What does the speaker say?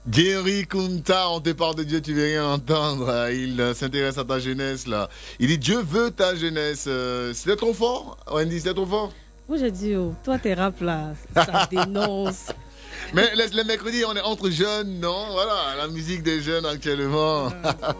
Jerry Kunta, on te parle de Dieu, tu veux rien entendre. Il s'intéresse à ta jeunesse là. Il dit Dieu veut ta jeunesse. C'était trop fort, Wendy, c'était trop fort. Moi j'ai dit, oh, toi tes rap là, ça dénonce. Mais les mercredis, on est entre jeunes, non? Voilà, la musique des jeunes actuellement.